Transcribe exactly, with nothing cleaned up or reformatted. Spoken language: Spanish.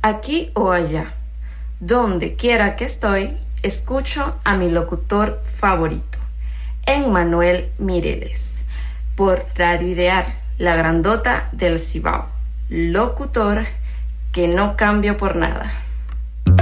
aquí o allá. Donde quiera que estoy, escucho a mi locutor favorito, Emmanuel Mireles, por Radio Ideal, la grandota del Cibao. Locutor que no cambio por nada.